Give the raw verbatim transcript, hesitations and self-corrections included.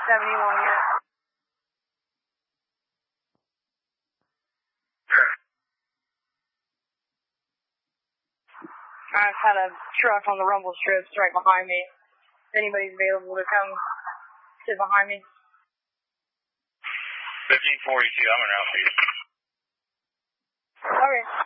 seventy-one here. I've had a truck on the rumble strips right behind me. If anybody's available to come sit behind me. fifteen forty-two, I'm around for you. Okay.